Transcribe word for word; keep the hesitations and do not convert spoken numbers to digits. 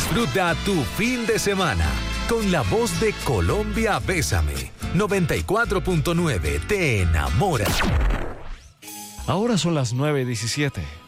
Disfruta tu fin de semana con la voz de Colombia Bésame. noventa y cuatro punto nueve te enamora. Ahora son las nueve diecisiete.